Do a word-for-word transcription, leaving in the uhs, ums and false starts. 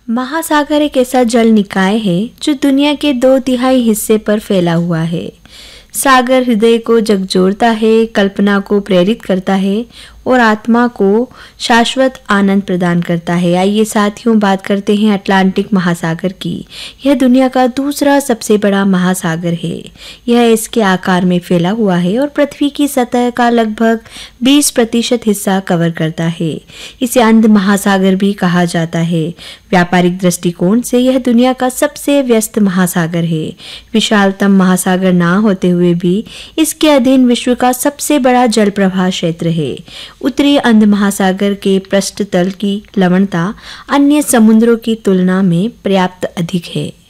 महासागर एक ऐसा जल निकाय है जो दुनिया के दो तिहाई हिस्से पर फैला हुआ है। सागर हृदय को झकझोरता है, कल्पना को प्रेरित करता है और आत्मा को शाश्वत आनंद प्रदान करता है। आइए साथियों, बात करते हैं अटलांटिक महासागर की। यह दुनिया का दूसरा सबसे बड़ा महासागर है। यह इसके आकार में फैला हुआ है और पृथ्वी की सतह का लगभग बीस प्रतिशत हिस्सा कवर करता है। इसे अंध महासागर भी कहा जाता है। व्यापारिक दृष्टिकोण से यह दुनिया का सबसे व्यस्त महासागर है। विशालतम महासागर ना होते हुए भी इसके अधीन विश्व का सबसे बड़ा जल प्रवाह क्षेत्र है। उत्तरी अंध महासागर के पृष्ठ तल की लवणता अन्य समुद्रों की तुलना में पर्याप्त अधिक है।